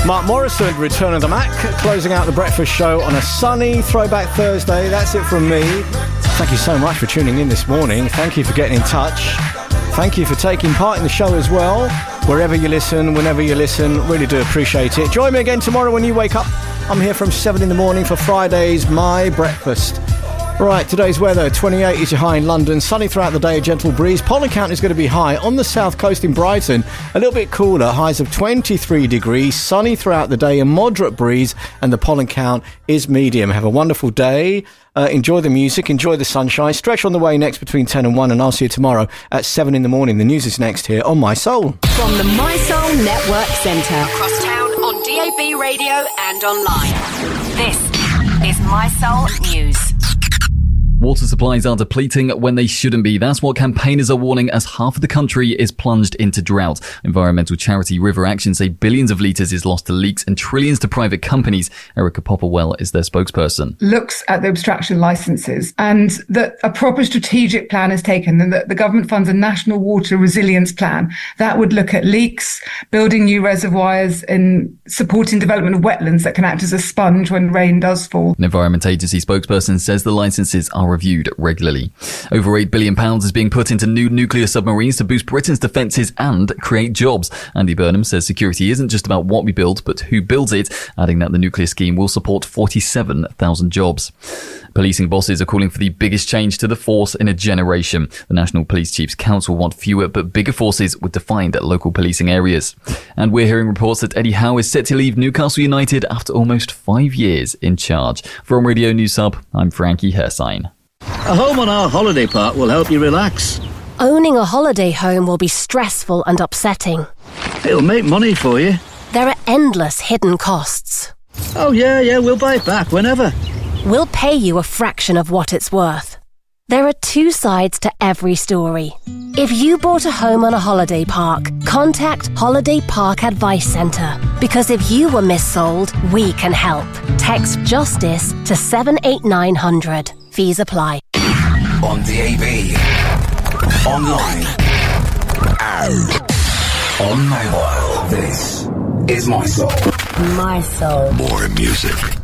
Mark Morrison, Return of the Mac, closing out the breakfast show on a sunny Throwback Thursday. That's it from me. Thank you so much for tuning in this morning. Thank you for getting in touch. Thank you for taking part in the show as well. Wherever you listen, whenever you listen, really do appreciate it. Join me again tomorrow when you wake up. I'm here from 7 in the morning for Friday's My Breakfast. Right, today's weather, 28 is your high in London, sunny throughout the day, a gentle breeze. Pollen count is going to be high on the south coast in Brighton, a little bit cooler, highs of 23 degrees, sunny throughout the day, a moderate breeze, and the pollen count is medium. Have a wonderful day, enjoy the music, enjoy the sunshine. Stretch on the way next between 10 and 1, and I'll see you tomorrow at 7 in the morning. The news is next here on My Soul. From the My Soul Network Centre, across town on DAB radio and online. This is My Soul News. Water supplies are depleting when they shouldn't be. That's what campaigners are warning as half of the country is plunged into drought. Environmental charity River Action say billions of litres is lost to leaks and trillions to private companies. Erica Popperwell is their spokesperson. Looks at the abstraction licences and that a proper strategic plan is taken and that the government funds a national water resilience plan that would look at leaks, building new reservoirs and supporting development of wetlands that can act as a sponge when rain does fall. An Environment Agency spokesperson says the licences are reviewed regularly. Over £8 billion is being put into new nuclear submarines to boost Britain's defences and create jobs. Andy Burnham says security isn't just about what we build, but who builds it, adding that the nuclear scheme will support 47,000 jobs. Policing bosses are calling for the biggest change to the force in a generation. The National Police Chiefs Council want fewer but bigger forces with defined local policing areas. And we're hearing reports that Eddie Howe is set to leave Newcastle United after almost 5 years in charge. From Radio News Hub, I'm Frankie Hersign. A home on our holiday park will help you relax. Owning a holiday home will be stressful and upsetting. It'll make money for you. There are endless hidden costs. Oh yeah, we'll buy it back whenever. We'll pay you a fraction of what it's worth. There are two sides to every story. If you bought a home on a holiday park, contact Holiday Park Advice Centre. Because if you were missold, we can help. Text JUSTICE to 78900. Fees apply. On DAB, online, and on mobile. This is My Soul. My Soul. More music.